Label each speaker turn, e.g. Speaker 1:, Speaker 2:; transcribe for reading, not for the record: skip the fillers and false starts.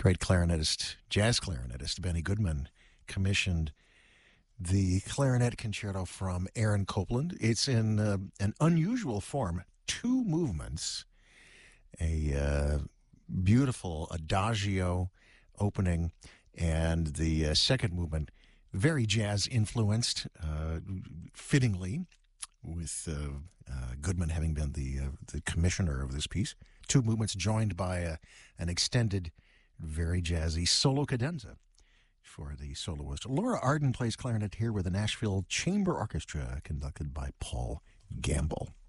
Speaker 1: Great clarinetist, jazz clarinetist Benny Goodman commissioned the clarinet concerto from Aaron Copland. It's in an unusual form, two movements, a beautiful adagio opening, and the second movement, very jazz influenced, fittingly, with Goodman having been the commissioner of this piece. Two movements joined by an extended, very jazzy solo cadenza for the soloist. Laura Arden plays clarinet here with the Nashville Chamber Orchestra, conducted by Paul Gamble.